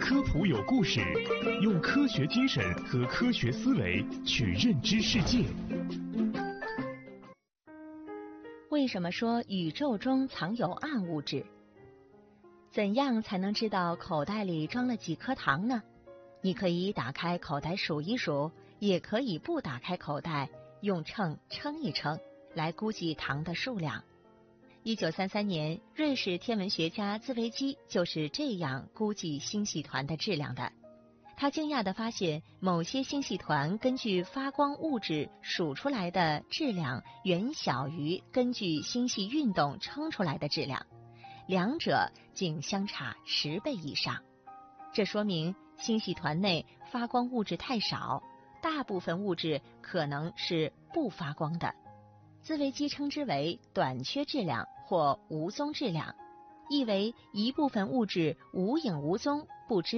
科普有故事，用科学精神和科学思维去认知世界。 为什么说宇宙中藏有暗物质？怎样才能知道口袋里装了几颗糖呢？你可以打开口袋数一数，也可以不打开口袋，用秤称一称，来估计糖的数量。1933年，瑞士天文学家兹维基就是这样估计星系团的质量的。他惊讶地发现，某些星系团根据发光物质数出来的质量远小于根据星系运动称出来的质量，两者竟相差10倍以上。这说明星系团内发光物质太少，大部分物质可能是不发光的。兹维基称之为短缺质量或无踪质量，意为一部分物质无影无踪，不知